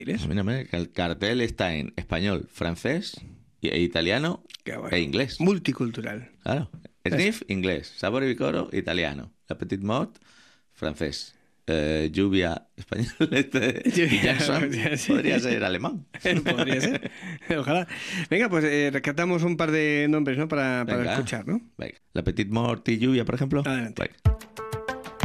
Mira, que el cartel está en español, francés e italiano Qué bueno. e inglés. Multicultural. Claro. Sniff, inglés. Sabor y Vicoro, italiano. La Petit Mort, francés. Lluvia, español. Y Jackson Sí. podría ser alemán. Podría ser. Ojalá. Venga, pues rescatamos un par de nombres, ¿no? Para Venga, escuchar, ¿no? venga. La Petit Mort y Lluvia, por ejemplo. Adelante. Venga.